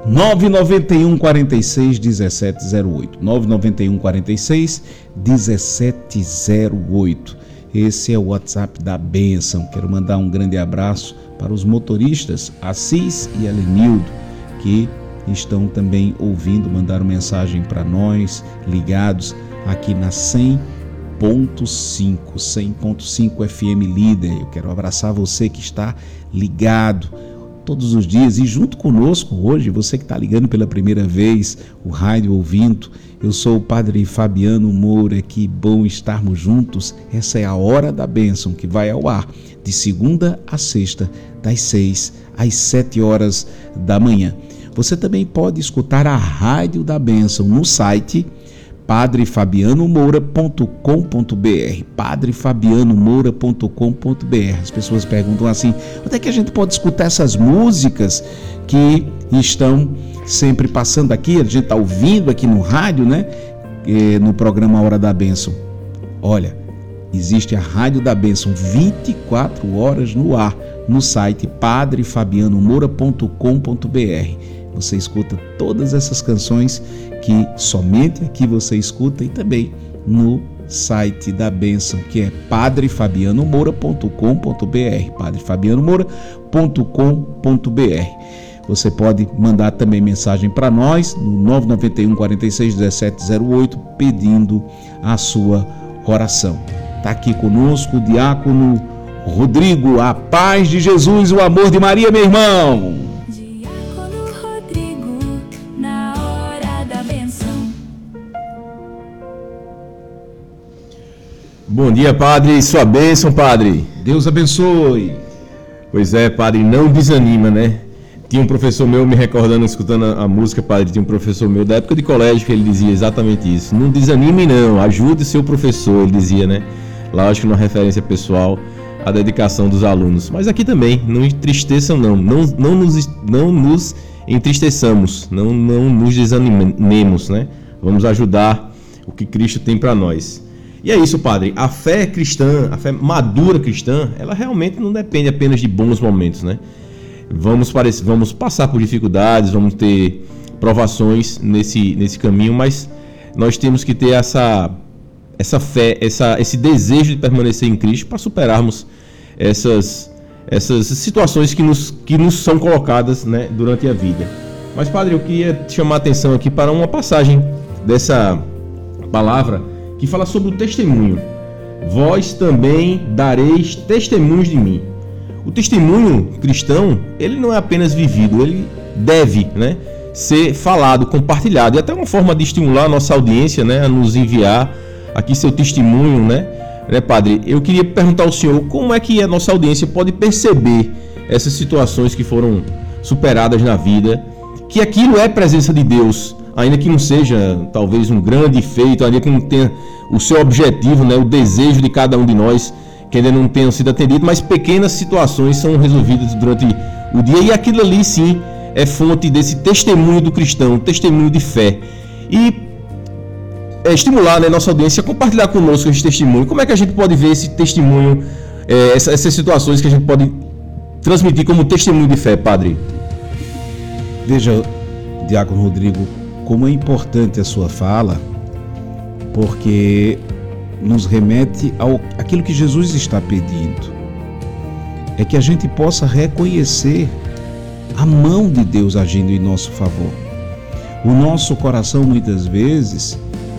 991 46 1708. 991 46 1708. Esse é o WhatsApp da bênção. Quero mandar um grande abraço para os motoristas Assis e Alenildo, que estão também ouvindo, mandaram mensagem para nós, ligados aqui na 100.5 FM Líder. Eu quero abraçar você que está ligado todos os dias e junto conosco hoje, você que está ligando pela primeira vez, o rádio ouvindo. Eu sou o Padre Fabiano Moura, que bom estarmos juntos. Essa é a Hora da Bênção, que vai ao ar de segunda a sexta, das 6 às 7 horas da manhã. Você também pode escutar a Rádio da Bênção no site padrefabianomoura.com.br, padrefabianomoura.com.br. As pessoas perguntam assim, onde é que a gente pode escutar essas músicas que estão sempre passando aqui, a gente está ouvindo aqui no rádio, né? No programa Hora da Bênção. Olha, existe a Rádio da Bênção 24 horas no ar, no site padrefabianomoura.com.br. Você escuta todas essas canções que somente aqui você escuta e também no site da Bênção, que é padrefabianomoura.com.br, padrefabianomoura.com.br. Você pode mandar também mensagem para nós no 991 46 1708 pedindo a sua oração. Está aqui conosco o diácono Rodrigo. A paz de Jesus, o amor de Maria, meu irmão. Bom dia, padre, sua bênção, padre. Deus abençoe. Pois é, padre, não desanima, né? Tinha um professor meu, me recordando, escutando a música, padre, tinha um professor meu da época de colégio que ele dizia exatamente isso. Não desanime não, ajude o seu professor, ele dizia, né? Lógico, numa referência pessoal à dedicação dos alunos. Mas aqui também, não entristeçam não nos entristeçamos, não nos desanimemos, né? Vamos ajudar o que Cristo tem para nós. E é isso, padre, a fé cristã, a fé madura cristã, ela realmente não depende apenas de bons momentos, né? Vamos passar por dificuldades, vamos ter provações nesse caminho, mas nós temos que ter essa fé, esse desejo de permanecer em Cristo para superarmos essas situações que nos são colocadas, né, durante a vida. Mas, padre, eu queria chamar a atenção aqui para uma passagem dessa palavra que fala sobre o testemunho. Vós também dareis testemunhos de mim. O testemunho cristão, ele não é apenas vivido, ele deve, né, ser falado, compartilhado. E até uma forma de estimular a nossa audiência, né, a nos enviar aqui seu testemunho, né, padre? Eu queria perguntar ao senhor como é que a nossa audiência pode perceber essas situações que foram superadas na vida, que aquilo é presença de Deus, ainda que não seja talvez um grande feito, ainda que não tenha o seu objetivo, né, o desejo de cada um de nós, que ainda não tenham sido atendido, mas pequenas situações são resolvidas durante o dia, e aquilo ali sim é fonte desse testemunho do cristão, testemunho de fé. E estimular, né, nossa audiência a compartilhar conosco esse testemunho. Como é que a gente pode ver esse testemunho, essas situações que a gente pode transmitir como testemunho de fé, padre? Veja, diácono Rodrigo, como é importante a sua fala, porque nos remete àquilo que Jesus está pedindo. É que a gente possa reconhecer a mão de Deus agindo em nosso favor. O nosso coração muitas vezes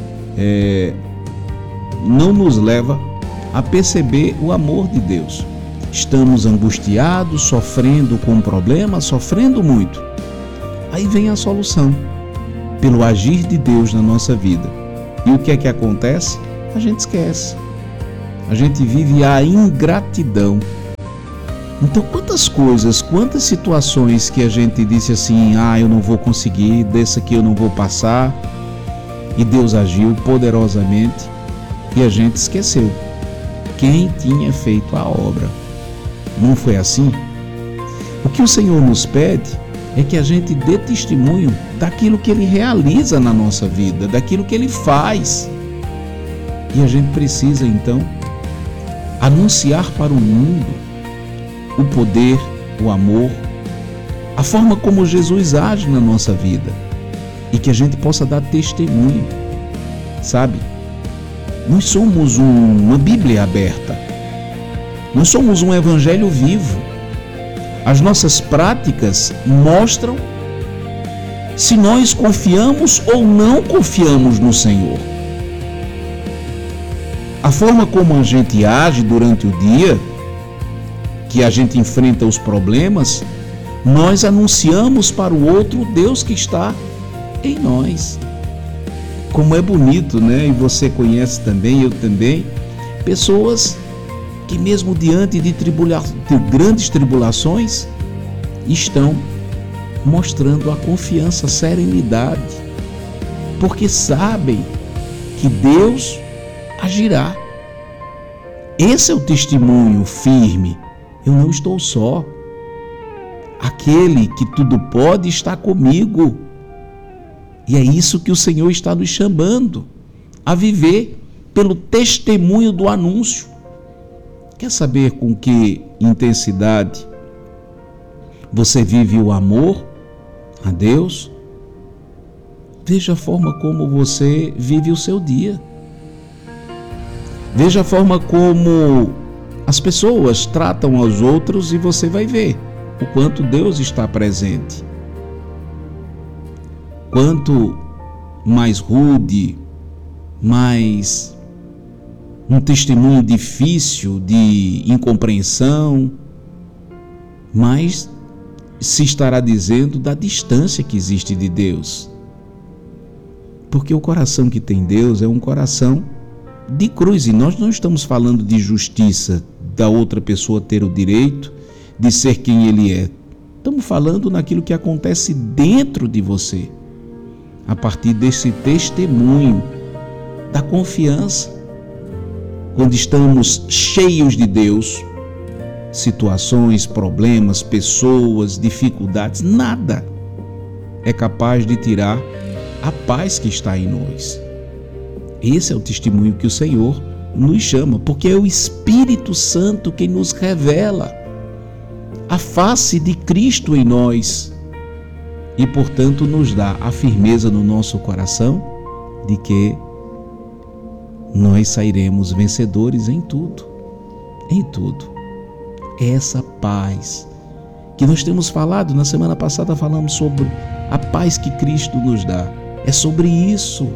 não nos leva a perceber o amor de Deus. Estamos angustiados, sofrendo com um problema, sofrendo muito. Aí vem a solução, pelo agir de Deus na nossa vida. E o que é que acontece? A gente esquece. A gente vive a ingratidão. Então, quantas situações que a gente disse assim, eu não vou conseguir, dessa aqui eu não vou passar, e Deus agiu poderosamente e a gente esqueceu quem tinha feito a obra. Não foi assim? O que o Senhor nos pede é que a gente dê testemunho daquilo que Ele realiza na nossa vida, daquilo que Ele faz. E a gente precisa, então, anunciar para o mundo o poder, o amor a forma como Jesus age na nossa vida e que a gente possa dar testemunho, sabe? Nós somos uma Bíblia aberta, nós somos um Evangelho vivo. As nossas práticas mostram se nós confiamos ou não confiamos no Senhor. A forma como a gente age durante o dia, que a gente enfrenta os problemas, nós anunciamos para o outro o Deus que está em nós. Como é bonito, né? E você conhece também, eu também, pessoas que mesmo diante de grandes tribulações, estão mostrando a confiança, a serenidade, porque sabem que Deus agirá. Esse é o testemunho firme. Eu não estou só. Aquele que tudo pode está comigo. E é isso que o Senhor está nos chamando a viver pelo testemunho do anúncio. Quer saber com que intensidade você vive o amor a Deus? Veja a forma como você vive o seu dia. Veja a forma como as pessoas tratam aos outros e você vai ver o quanto Deus está presente. Quanto mais rude, mais um testemunho difícil de incompreensão, mais se estará dizendo da distância que existe de Deus. Porque o coração que tem Deus é um coração de cruz, e nós não estamos falando de justiça, da outra pessoa ter o direito de ser quem ele é. Estamos falando naquilo que acontece dentro de você, a partir desse testemunho da confiança. Quando estamos cheios de Deus, situações, problemas, pessoas, dificuldades, nada é capaz de tirar a paz que está em nós. Esse é o testemunho que o Senhor nos chama, porque é o Espírito Santo quem nos revela a face de Cristo em nós e, portanto, nos dá a firmeza no nosso coração de que nós sairemos vencedores em tudo, em tudo. Essa paz que nós temos falado, na semana passada falamos sobre a paz que Cristo nos dá, é sobre isso.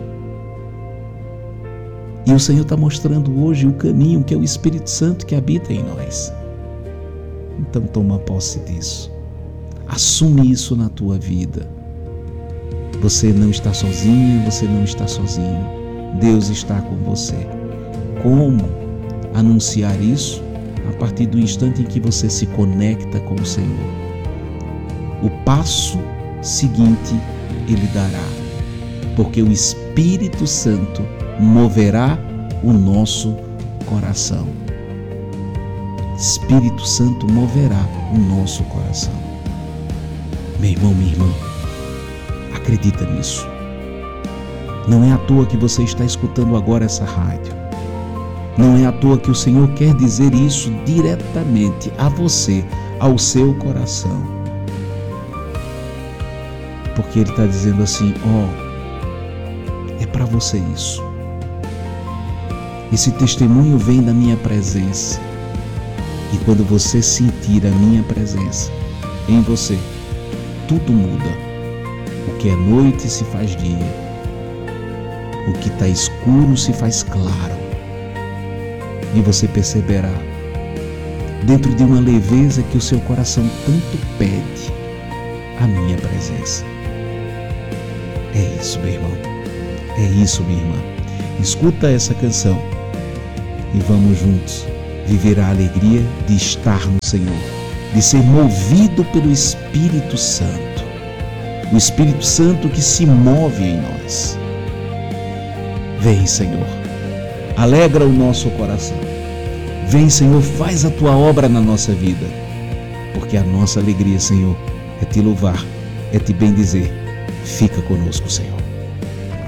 E o Senhor está mostrando hoje o caminho, que é o Espírito Santo que habita em nós. Então toma posse disso, assume isso na tua vida. Você não está sozinho, você não está sozinho, Deus está com você. Como anunciar isso? A partir do instante em que você se conecta com o Senhor. O passo seguinte Ele dará, porque o Espírito Santo moverá o nosso coração. Espírito Santo moverá o nosso coração. Meu irmão, minha irmã, acredita nisso. Não é à toa que você está escutando agora essa rádio. Não é à toa que o Senhor quer dizer isso diretamente a você, ao seu coração. Porque Ele está dizendo assim, é para você isso. Esse testemunho vem da minha presença. E quando você sentir a minha presença em você, tudo muda. O que é noite se faz dia. O que está escuro se faz claro. E você perceberá, dentro de uma leveza que o seu coração tanto pede, a minha presença. É isso, meu irmão. É isso, minha irmã. Escuta essa canção e vamos juntos viver a alegria de estar no Senhor, de ser movido pelo Espírito Santo. O Espírito Santo que se move em nós. Vem, Senhor, alegra o nosso coração. Vem, Senhor, faz a tua obra na nossa vida, porque a nossa alegria, Senhor, é te louvar, é te bendizer. Fica conosco, Senhor.